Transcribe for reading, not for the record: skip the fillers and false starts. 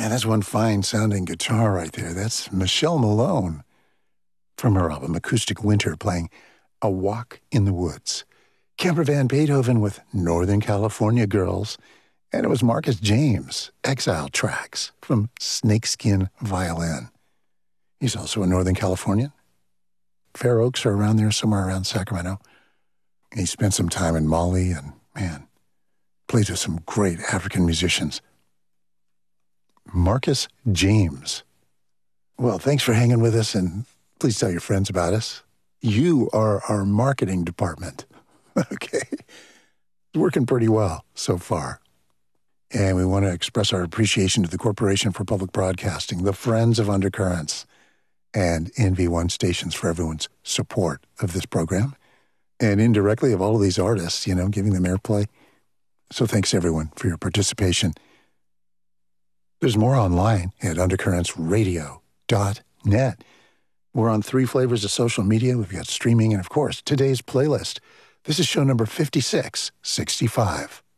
Man, that's one fine-sounding guitar right there. That's Michelle Malone from her album Acoustic Winter playing A Walk in the Woods. Kemper Van Beethoven with Northern California Girls. And it was Marcus James, Exile Tracks from Snakeskin Violin. He's also a Northern Californian. Fair Oaks are around there, somewhere around Sacramento. He spent some time in Mali and, man, played with some great African musicians. Marcus James. Well, thanks for hanging with us, and please tell your friends about us. You are our marketing department. Okay? It's working pretty well so far. And we want to express our appreciation to the Corporation for Public Broadcasting, the Friends of Undercurrents, and NV1 stations for everyone's support of this program, and indirectly of all of these artists, giving them airplay. So thanks, everyone, for your participation. There's more online at undercurrentsradio.net. We're on 3 flavors of social media. We've got streaming and, of course, today's playlist. This is show number 5665.